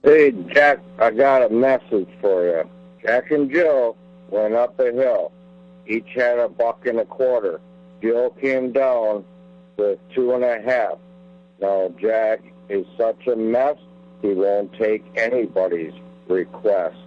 Hey, Jack, I got a message for you. Jack and Jill went up a hill. Each had $1.25. Jill came down with 2.5. Now, Jack is such a mess, he won't take anybody's request.